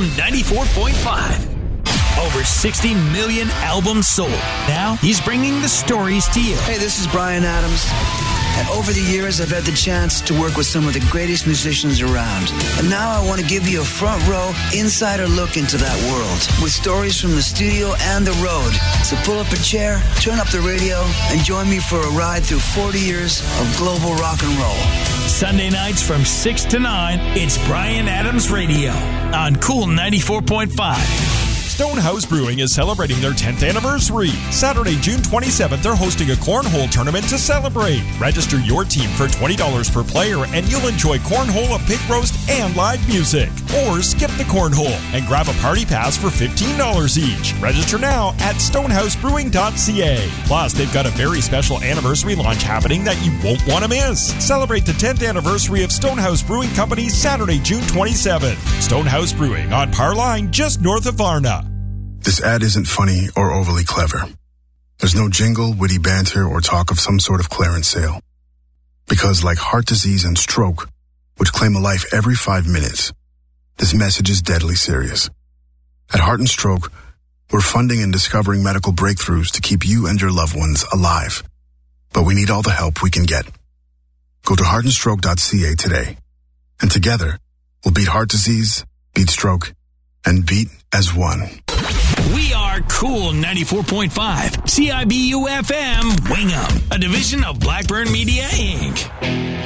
94.5. Over 60 million albums sold. Now he's bringing the stories to you. Hey, this is Bryan Adams. And over the years, I've had the chance to work with some of the greatest musicians around. And now I want to give you a front row, insider look into that world with stories from the studio and the road. So pull up a chair, turn up the radio, and join me for a ride through 40 years of global rock and roll. Sunday nights from 6 to 9, it's Bryan Adams Radio on Cool 94.5. Stonehouse Brewing is celebrating their 10th anniversary. Saturday, June 27th, they're hosting a cornhole tournament to celebrate. Register your team for $20 per player and you'll enjoy cornhole, a pig roast, and live music. Or skip the cornhole and grab a party pass for $15 each. Register now at stonehousebrewing.ca. Plus, they've got a very special anniversary launch happening that you won't want to miss. Celebrate the 10th anniversary of Stonehouse Brewing Company Saturday, June 27th. Stonehouse Brewing on Par Line, just north of Varna. This ad isn't funny or overly clever. There's no jingle, witty banter, or talk of some sort of clearance sale. Because like heart disease and stroke, which claim a life every 5 minutes, this message is deadly serious. At Heart and Stroke, we're funding and discovering medical breakthroughs to keep you and your loved ones alive. But we need all the help we can get. Go to heartandstroke.ca today. And together, we'll beat heart disease, beat stroke, and beat as one. We are Cool 94.5, CIBU FM, Wingham, a division of Blackburn Media, Inc.